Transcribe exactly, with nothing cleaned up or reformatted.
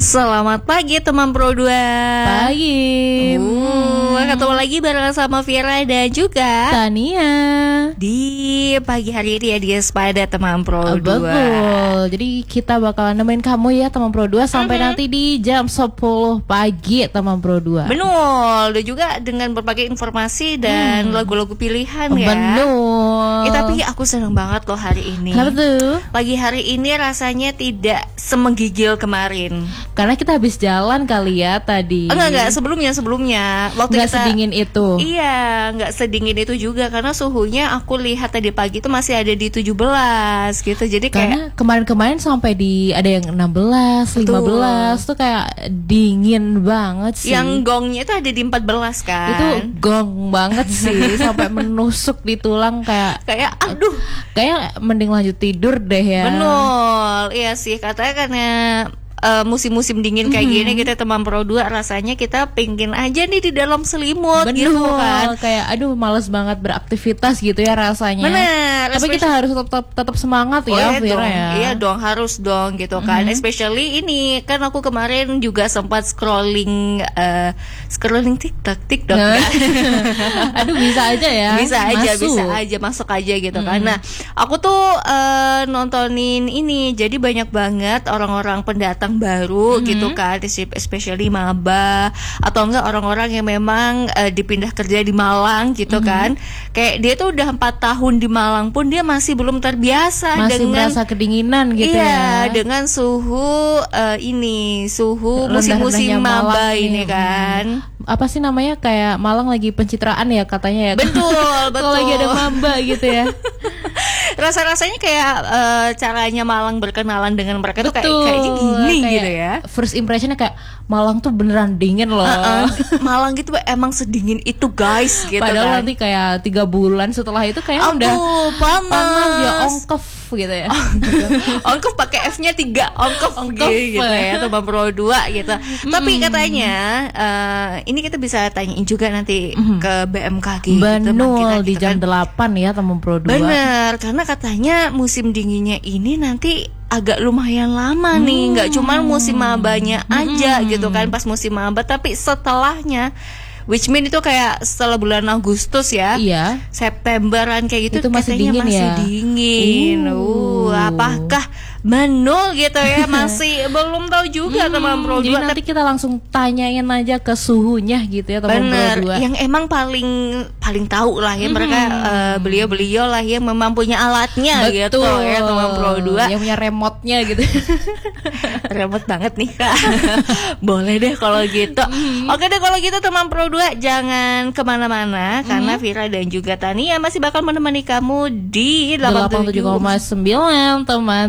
Selamat pagi teman Pro dua. Pagi. uh, Ketemu lagi bareng sama Vira dan juga Tania di pagi hari ini ya di Espada teman Pro dua. Betul. Jadi kita bakalan nemenin kamu ya teman Pro dua sampai mm-hmm. nanti di jam sepuluh pagi teman Pro dua. Betul. Dan juga dengan berbagai informasi dan hmm. lagu-lagu pilihan ya. Betul. Eh, tapi aku seneng banget loh hari ini. Kenapa tuh? Pagi hari ini rasanya tidak semenggigil kemarin. Karena kita habis jalan kali ya tadi. Enggak, enggak, sebelumnya sebelumnya waktu Nggak kita sedingin itu. Iya, enggak sedingin itu juga karena suhunya aku lihat tadi pagi itu masih ada di tujuh belas gitu. Jadi Karena kayak kemarin-kemarin sampai di ada yang enam belas, lima belas tuh kayak dingin banget sih. Yang gongnya itu ada di empat belas kan. Itu gong banget sih sampai menusuk di tulang kayak kayak aduh, kayak mending lanjut tidur deh ya. Betul. Iya sih, katanya karena Uh, musim-musim dingin kayak mm-hmm. gini kita teman Pro dua rasanya kita pingin aja nih di dalam selimut. Bener, gitu kan. Kayak aduh males banget beraktivitas gitu ya rasanya. Bener. Tapi kita harus tetap tetap semangat oh, ya iya Vira dong. ya. Iya dong, harus dong gitu kan. Mm-hmm. Especially ini kan aku kemarin juga sempat scrolling uh, scrolling TikTok, TikTok. Kan? Aduh bisa aja ya. Bisa aja, masuk. bisa aja masuk aja gitu mm-hmm. kan. Nah, aku tuh uh, nontonin ini. Jadi banyak banget orang-orang pendatang baru mm-hmm. gitu kan, especially maba atau enggak orang-orang yang memang uh, dipindah kerja di Malang gitu mm-hmm. kan. Kayak dia tuh udah empat tahun di Malang pun dia masih belum terbiasa masih dengan merasa kedinginan gitu iya, ya. dengan suhu uh, ini, suhu musim-musim maba ini kan. Apa sih namanya, kayak Malang lagi pencitraan ya katanya ya. Betul, betul. Kalau lagi ada maba gitu ya. Rasa-rasanya kayak uh, caranya Malang berkenalan dengan mereka tuh kayak kayaknya gini kayak gitu ya. First impressionnya kayak Malang tuh beneran dingin loh. Uh-uh. Malang gitu emang sedingin itu guys gitu. Padahal kan. nanti kayak tiga bulan setelah itu kayak Aduh, udah panas. panas ya, ongkef gitu ya. Ongkef pakai F-nya tiga, ongkef, ongkef gitu ya, Teman Pro dua gitu. Mm-hmm. Tapi katanya uh, ini kita bisa tanyain juga nanti mm-hmm. ke B M K G Betul, kita, di gitu jam kan. delapan ya Teman Pro dua. Bener, karena katanya musim dinginnya ini nanti agak lumayan lama hmm. nih, nggak cuma musim mabanya aja hmm. gitu kan, pas musim maba, tapi setelahnya, which mean itu kayak setelah bulan Agustus ya, iya. Septemberan kayak gitu, itu masih katanya dingin masih ya? dingin. Uh, apakah menul gitu ya? Masih belum tahu juga hmm, teman Pro jadi dua. Nanti kita langsung tanyain aja ke suhunya gitu ya teman Pro dua. Yang emang paling paling tahu lah ya, hmm. mereka uh, beliau-beliau lah yang memang punya alatnya. Betul. Gitu ya teman Pro dua. Yang punya remote-nya gitu. Remote banget nih Kak. Boleh deh kalau gitu. Hmm. Oke deh kalau gitu teman Pro dua jangan kemana-mana, hmm. karena Vira dan juga Tania masih bakal menemani kamu di delapan puluh tujuh koma sembilan teman